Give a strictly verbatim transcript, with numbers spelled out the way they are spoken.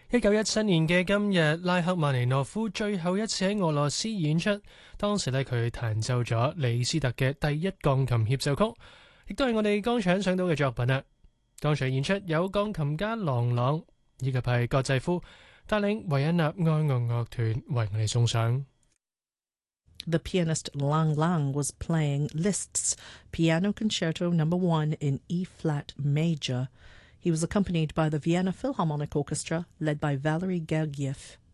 一九一七年嘅今日，拉赫曼尼諾夫最後一次喺俄羅斯演出，當時呢，佢彈奏咗李斯特嘅第一鋼琴協奏曲，亦都係我哋剛才想到嘅作品啦。當場演出有鋼琴家郎朗以及係葛濟夫帶領維也納愛樂樂團為我哋送上。 The pianist Lang Lang was playing Liszt's Piano Concerto Number One in E-flat major. He was accompanied by the Vienna Philharmonic Orchestra, led by Valery Gergiev.